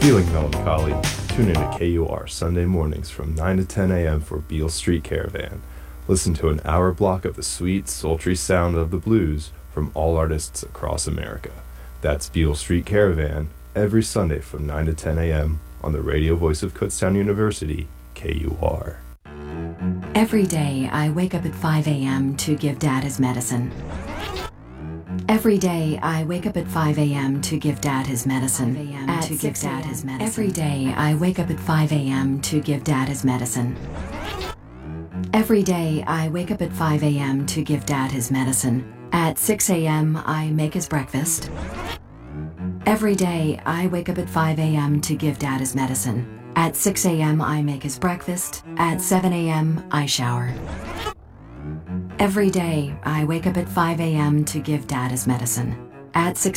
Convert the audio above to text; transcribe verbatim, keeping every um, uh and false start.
Feeling melancholy? Tune in to K U R Sunday mornings from nine to ten a.m. for Beale Street Caravan. Listen to an hour block of the sweet, sultry sound of the blues from all artists across America. That's Beale Street Caravan every Sunday from nine to ten a.m. on the radio voice of Kutztown University, K U R. Every day I wake up at five a.m. to give Dad his medicine. Every day I wake up at five a.m. to give Dad his medicine. At to give Dad his medicine. Every day I wake up at five a.m. to give Dad his medicine. Every day I wake up at five a.m. to give Dad his medicine. At six a.m. I make his breakfast. Every day I wake up at five a.m. to give Dad his medicine. At six a.m. I make his breakfast. At seven a.m. I shower. Every day I wake up at five a.m. to give Dad his medicine. At six